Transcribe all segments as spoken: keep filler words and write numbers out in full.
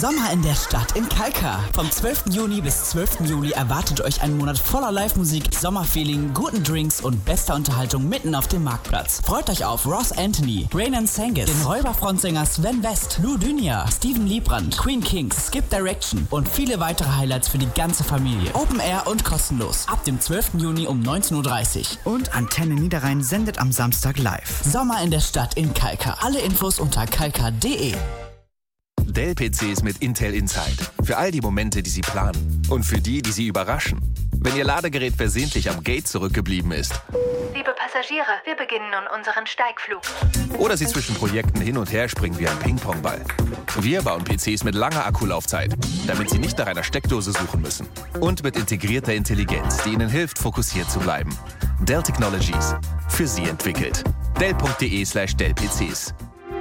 Sommer in der Stadt in Kalkar. Vom zwölften Juni bis zwölften Juli erwartet euch ein Monat voller Live-Musik, Sommerfeeling, guten Drinks und bester Unterhaltung mitten auf dem Marktplatz. Freut euch auf Ross Anthony, Raynan Sengis, den Räuberfrontsänger Sven West, Lou Dynia, Steven Liebrand, Queen Kings, Skip Direction und viele weitere Highlights für die ganze Familie. Open Air und kostenlos. Ab dem zwölften Juni um neunzehn Uhr dreißig. Und Antenne Niederrhein sendet am Samstag live. Sommer in der Stadt in Kalkar. Alle Infos unter kalkar punkt de. Dell-P Cs mit Intel Inside. Für all die Momente, die Sie planen. Und für die, die Sie überraschen. Wenn Ihr Ladegerät versehentlich am Gate zurückgeblieben ist. Liebe Passagiere, wir beginnen nun unseren Steigflug. Oder Sie zwischen Projekten hin und her springen wie ein Ping-Pong-Ball. Wir bauen P Cs mit langer Akkulaufzeit, damit Sie nicht nach einer Steckdose suchen müssen. Und mit integrierter Intelligenz, die Ihnen hilft, fokussiert zu bleiben. Dell Technologies. Für Sie entwickelt. Dell punkt de slash Dell P Cs.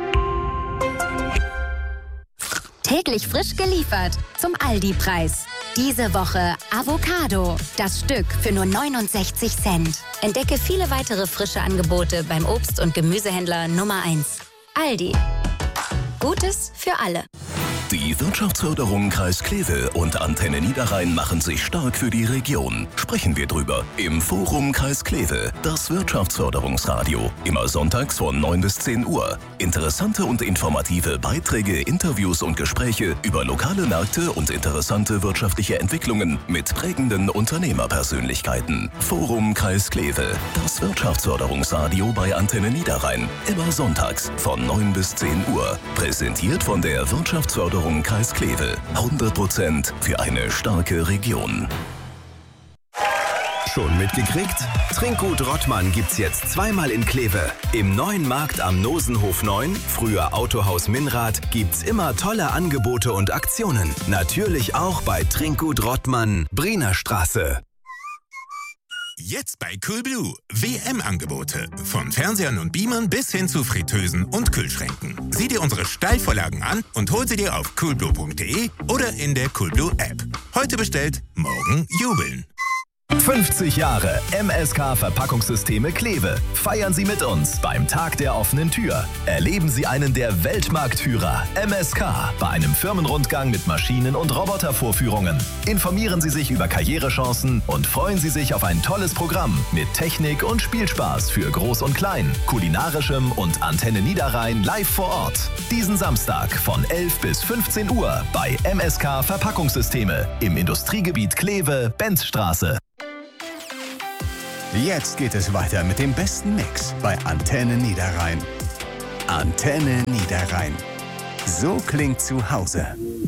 Täglich frisch geliefert zum Aldi-Preis. Diese Woche Avocado. Das Stück für nur neunundsechzig Cent. Entdecke viele weitere frische Angebote beim Obst- und Gemüsehändler Nummer eins. Aldi. Gutes für alle. Die Wirtschaftsförderung Kreis Kleve und Antenne Niederrhein machen sich stark für die Region. Sprechen wir drüber im Forum Kreis Kleve, das Wirtschaftsförderungsradio. Immer sonntags von neun bis zehn Uhr. Interessante und informative Beiträge, Interviews und Gespräche über lokale Märkte und interessante wirtschaftliche Entwicklungen mit prägenden Unternehmerpersönlichkeiten. Forum Kreis Kleve, das Wirtschaftsförderungsradio bei Antenne Niederrhein. Immer sonntags von neun bis zehn Uhr. Präsentiert von der Wirtschaftsförderung Kreis Kleve. hundert Prozent für eine starke Region. Schon mitgekriegt? Trinkgut Rottmann gibt's jetzt zweimal in Kleve. Im neuen Markt am Nosenhof neun, früher Autohaus Minrad, gibt's immer tolle Angebote und Aktionen. Natürlich auch bei Trinkgut Rottmann, Briener Straße. Jetzt bei Coolblue. W M-Angebote. Von Fernsehern und Beamern bis hin zu Fritteusen und Kühlschränken. Sieh dir unsere Steilvorlagen an und hol sie dir auf coolblue punkt de oder in der Coolblue-App. Heute bestellt, morgen jubeln. fünfzig Jahre M S K Verpackungssysteme Kleve. Feiern Sie mit uns beim Tag der offenen Tür. Erleben Sie einen der Weltmarktführer M S K bei einem Firmenrundgang mit Maschinen- und Robotervorführungen. Informieren Sie sich über Karrierechancen und freuen Sie sich auf ein tolles Programm mit Technik und Spielspaß für Groß und Klein, kulinarischem und Antenne Niederrhein live vor Ort. Diesen Samstag von elf bis fünfzehn Uhr bei M S K Verpackungssysteme im Industriegebiet Kleve, Benzstraße. Jetzt geht es weiter mit dem besten Mix bei Antenne Niederrhein. Antenne Niederrhein. So klingt zu Hause.